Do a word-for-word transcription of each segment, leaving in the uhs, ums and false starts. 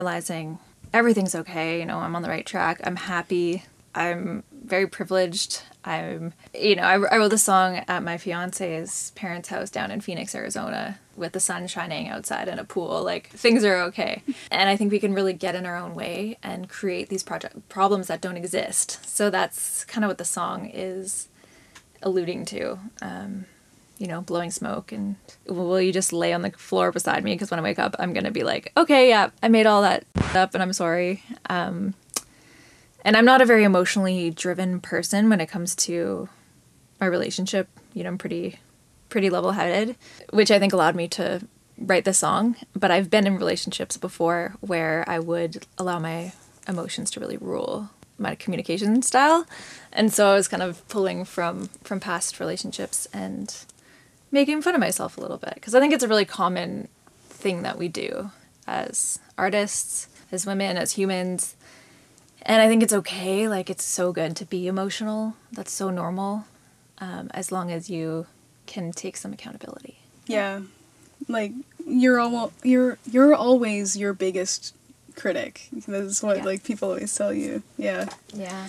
realizing everything's okay, you know, I'm on the right track, I'm happy, I'm very privileged. I'm, you know, I, I wrote the song at my fiance's parents' house down in Phoenix, Arizona, with the sun shining outside and a pool. Like, things are okay. And I think we can really get in our own way and create these project problems that don't exist. So that's kind of what the song is alluding to. Um, you know, blowing smoke, and will you just lay on the floor beside me? Because when I wake up, I'm going to be like, okay, yeah, I made all that up and I'm sorry. Um, And I'm not a very emotionally driven person when it comes to my relationship. You know, I'm pretty, pretty level-headed, which I think allowed me to write the song. But I've been in relationships before where I would allow my emotions to really rule my communication style. And so I was kind of pulling from, from past relationships and making fun of myself a little bit. Because I think it's a really common thing that we do as artists, as women, as humans. And I think it's okay, like, it's so good to be emotional. That's so normal, um, as long as you can take some accountability. Yeah, like, you're almost, you're, you're always your biggest critic. That's what, yeah. like, people always tell you. Yeah. Yeah.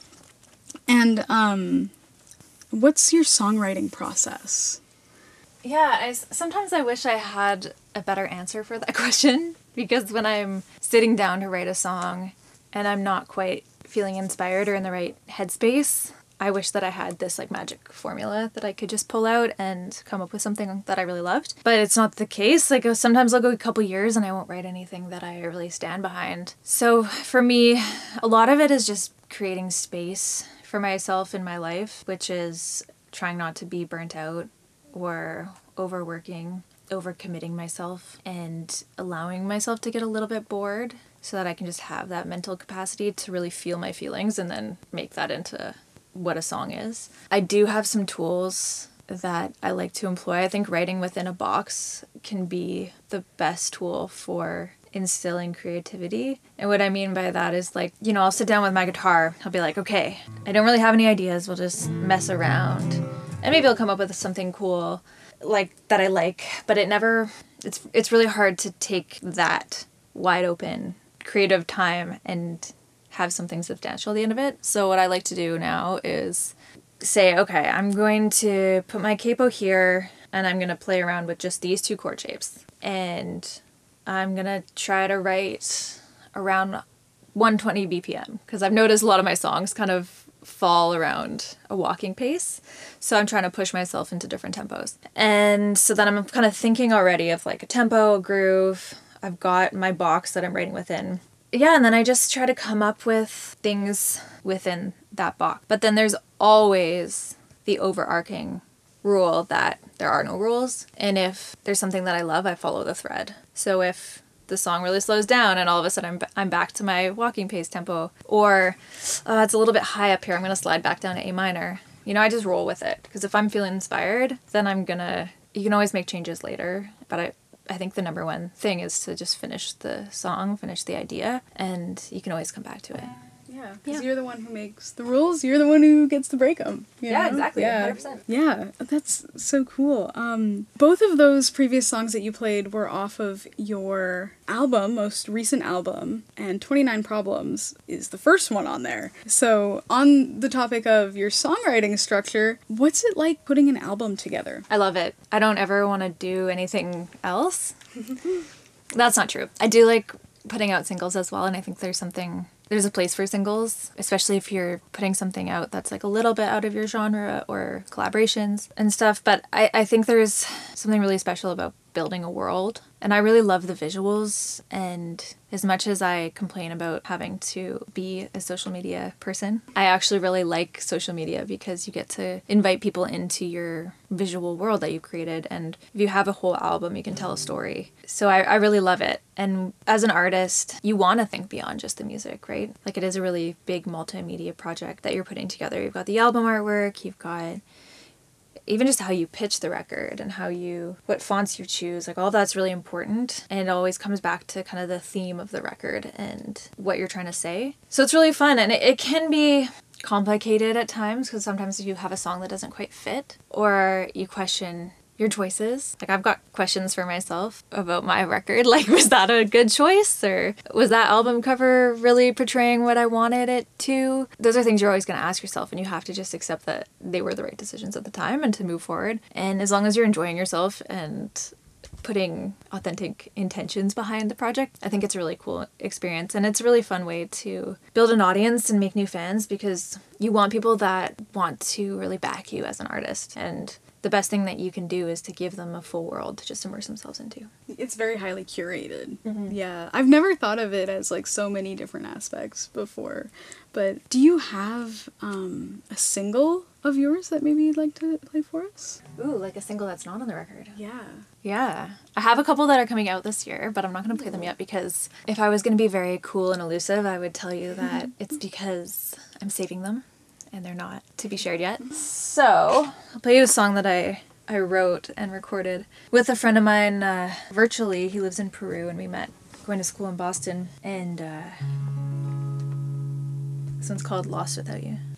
And, um, what's your songwriting process? Yeah, I, sometimes I wish I had a better answer for that question, because when I'm sitting down to write a song and I'm not quite feeling inspired or in the right headspace, I wish that I had this like magic formula that I could just pull out and come up with something that I really loved. But it's not the case. Like, sometimes I'll go a couple years and I won't write anything that I really stand behind. So for me, a lot of it is just creating space for myself in my life, which is trying not to be burnt out or overworking, overcommitting myself, and allowing myself to get a little bit bored, so that I can just have that mental capacity to really feel my feelings and then make that into what a song is. I do have some tools that I like to employ. I think writing within a box can be the best tool for instilling creativity. And what I mean by that is, like, you know, I'll sit down with my guitar. I'll be like, okay, I don't really have any ideas. We'll just mess around. And maybe I'll come up with something cool like that I like, but it never, it's it's really hard to take that wide open creative time and have something substantial at the end of it. So what I like to do now is say, okay, I'm going to put my capo here and I'm going to play around with just these two chord shapes. And I'm going to try to write around one twenty B P M, because I've noticed a lot of my songs kind of fall around a walking pace. So I'm trying to push myself into different tempos. And so then I'm kind of thinking already of like a tempo, a groove. I've got my box that I'm writing within. Yeah, and then I just try to come up with things within that box. But then there's always the overarching rule that there are no rules. And if there's something that I love, I follow the thread. So if the song really slows down and all of a sudden I'm, I'm back to my walking pace tempo, or uh, it's a little bit high up here, I'm going to slide back down to A minor. You know, I just roll with it. Because if I'm feeling inspired, then I'm going to, you can always make changes later. But I, I think the number one thing is to just finish the song, finish the idea, and you can always come back to it. Yeah, because yeah. you're the one who makes the rules, you're the one who gets to break them. Yeah, know? exactly, yeah. one hundred percent. Yeah, that's so cool. Um, both of those previous songs that you played were off of your album, most recent album, and twenty-nine Problems is the first one on there. So, on the topic of your songwriting structure, what's it like putting an album together? I love it. I don't ever want to do anything else. That's not true. I do like putting out singles as well, and I think there's something... There's a place for singles, especially if you're putting something out that's like a little bit out of your genre, or collaborations and stuff. But I, I think there's something really special about building a world. And I really love the visuals. And as much as I complain about having to be a social media person, I actually really like social media because you get to invite people into your visual world that you created. And if you have a whole album, you can tell a story. So I, I really love it. And as an artist, you want to think beyond just the music, right? Like, it is a really big multimedia project that you're putting together. You've got the album artwork, you've got even just how you pitch the record and how you, what fonts you choose, like all of that's really important. And it always comes back to kind of the theme of the record and what you're trying to say. So it's really fun, and it, it can be complicated at times, because sometimes you have a song that doesn't quite fit, or you question your choices. Like, I've got questions for myself about my record. Like, was that a good choice? Or was that album cover really portraying what I wanted it to? Those are things you're always going to ask yourself, and you have to just accept that they were the right decisions at the time and to move forward. And as long as you're enjoying yourself and putting authentic intentions behind the project, I think it's a really cool experience, and it's a really fun way to build an audience and make new fans, because you want people that want to really back you as an artist, and the best thing that you can do is to give them a full world to just immerse themselves into. It's very highly curated. Mm-hmm. Yeah. I've never thought of it as like so many different aspects before. But do you have um, a single of yours that maybe you'd like to play for us? Ooh, like a single that's not on the record. Yeah. Yeah. I have a couple that are coming out this year, but I'm not going to play them yet, because if I was going to be very cool and elusive, I would tell you that it's because I'm saving them and they're not to be shared yet. So I'll play you a song that I, I wrote and recorded with a friend of mine uh, virtually. He lives in Peru, and we met going to school in Boston. And uh, this one's called Lost Without You.